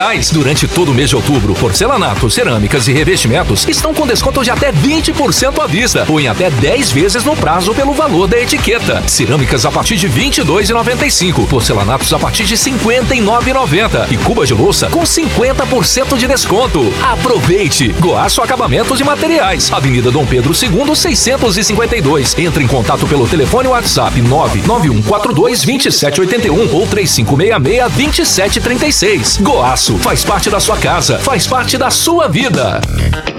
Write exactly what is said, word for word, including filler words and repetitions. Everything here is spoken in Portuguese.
Durante todo o mês de outubro, porcelanato, cerâmicas e revestimentos estão com desconto de até vinte por cento à vista ou em até dez vezes no prazo pelo valor da etiqueta. Cerâmicas a partir de vinte e dois reais e noventa e cinco centavos, porcelanatos a partir de cinquenta e nove reais e noventa centavos e cubas de louça com cinquenta por cento de desconto. Aproveite! Goaço Acabamentos e Materiais, Avenida Dom Pedro segundo, seiscentos e cinquenta e dois. Entre em contato pelo telefone WhatsApp nove nove um quatro dois, dois sete oito um ou três cinco seis seis, dois sete três seis. Goaço faz parte da sua casa, faz parte da sua vida.